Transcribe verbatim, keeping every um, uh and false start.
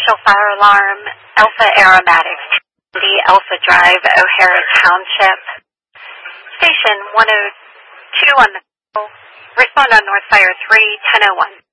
Commercial fire alarm, Alpha Aromatics, the Alpha Drive, O'Hara Township. Station one oh two on the respond on North Fire three, ten oh one.